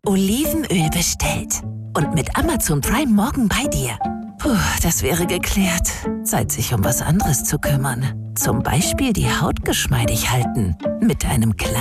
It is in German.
Olivenöl bestellt. Und mit Amazon Prime morgen bei dir. Puh, das wäre geklärt. Zeit, sich um was anderes zu kümmern. Zum Beispiel die Haut geschmeidig halten. Mit einem kleinen